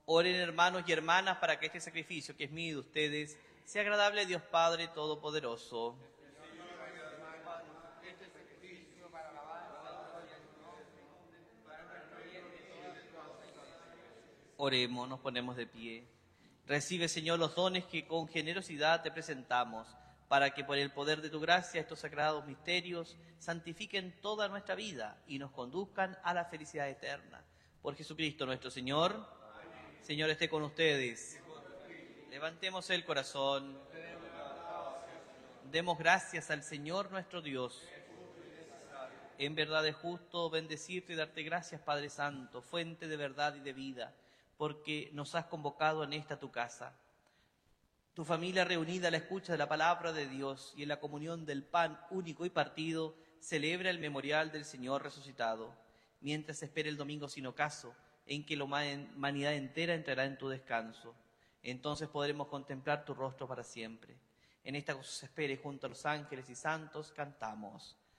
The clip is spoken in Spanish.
Oren, hermanos y hermanas, para que este sacrificio que es mío y de ustedes sea agradable a Dios Padre Todopoderoso. Oremos, nos ponemos de pie. Recibe, Señor, los dones que con generosidad te presentamos, para que por el poder de tu gracia estos sagrados misterios santifiquen toda nuestra vida y nos conduzcan a la felicidad eterna. Por Jesucristo nuestro Señor. Amén. Señor, esté con ustedes. Levantemos el corazón. Demos gracias al Señor nuestro Dios. En verdad es justo bendecirte y darte gracias, Padre Santo, fuente de verdad y de vida, porque nos has convocado en esta tu casa. Tu familia reunida a la escucha de la palabra de Dios y en la comunión del pan único y partido, celebra el memorial del Señor resucitado, mientras espera el domingo sin ocaso, en que la humanidad entera entrará en tu descanso. Entonces podremos contemplar tu rostro para siempre. En esta cosa se espere, junto a los ángeles y santos, cantamos.